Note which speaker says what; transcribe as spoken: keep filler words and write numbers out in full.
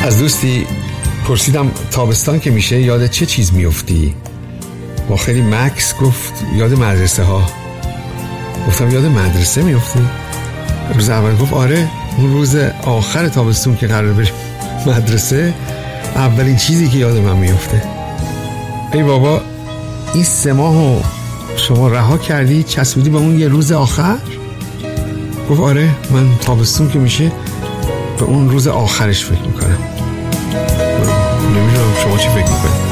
Speaker 1: از دوستی پرسیدم تابستان که میشه یاد چه چیز میفتی؟ با خیلی مکس گفت یاد مدرسه ها. گفتم یاد مدرسه میفتی؟ روز اول گفت آره، اون روز آخر تابستون که قرار بریم مدرسه اولین چیزی که یاد من میفته. ای بابا، این سه ماهو شما رها کردی چسبیدی به اون یه روز آخر؟ گفت آره، من تابستون که میشه به اون روز آخرش فکر میکنم. نمیدونم شما چی فکر میکنید؟